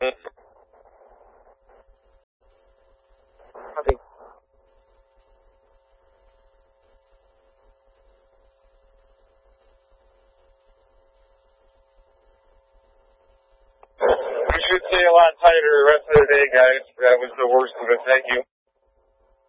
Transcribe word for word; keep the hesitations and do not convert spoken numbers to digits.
Copy. We should stay a lot tighter the rest of the day, guys. That was the worst of it. Thank you.